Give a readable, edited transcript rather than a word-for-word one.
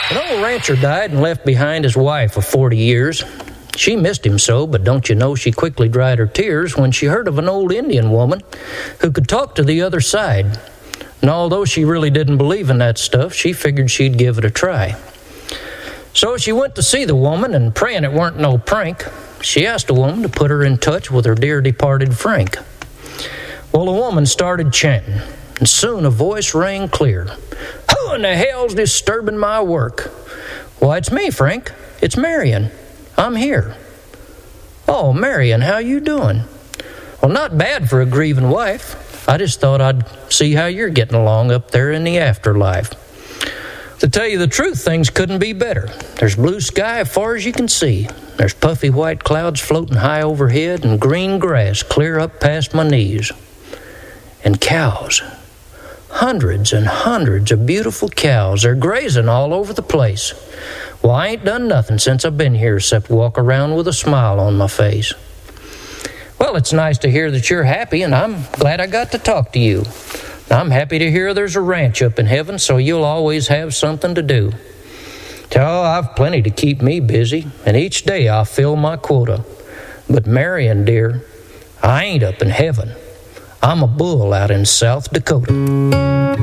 An old rancher died and left behind his wife of 40 years. She missed him so, but don't you know she quickly dried her tears when she heard of an old Indian woman who could talk to the other side. And although she really didn't believe in that stuff, she figured she'd give it a try. So she went to see the woman, and praying it weren't no prank, she asked the woman to put her in touch with her dear departed Frank. Well, the woman started chanting, and soon a voice rang clear. "Who in the hell's disturbing my work?" "Why, it's me, Frank. It's Marion. I'm here." "Oh, Marion, how you doing?" "Well, not bad for a grieving wife. I just thought I'd see how you're getting along up there in the afterlife. To tell you the truth, things couldn't be better. There's blue sky as far as you can see. There's puffy white clouds floating high overhead and green grass clear up past my knees. And cows. Hundreds and hundreds of beautiful cows. They're grazing all over the place. Well, I ain't done nothing since I've been here except walk around with a smile on my face." "Well, it's nice to hear that you're happy, and I'm glad I got to talk to you. I'm happy to hear there's a ranch up in heaven, so you'll always have something to do." "Oh, I've plenty to keep me busy, and each day I'll fill my quota. But Marion, dear, I ain't up in heaven. I'm a bull out in South Dakota."